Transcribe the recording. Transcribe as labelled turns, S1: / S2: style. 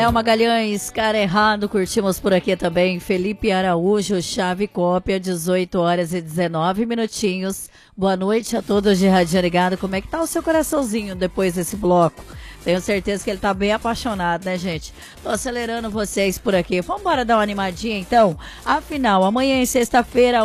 S1: Rafael Magalhães, cara errado, curtimos por aqui também. Felipe Araújo, chave cópia, 18 horas e 19 minutinhos. Boa noite a todos de Radinho Ligado. Como é que tá o seu coraçãozinho depois desse bloco? Tenho certeza que ele tá bem apaixonado, né, gente? Tô acelerando vocês por aqui. Vamos embora dar uma animadinha, então? Afinal, amanhã é sexta-feira,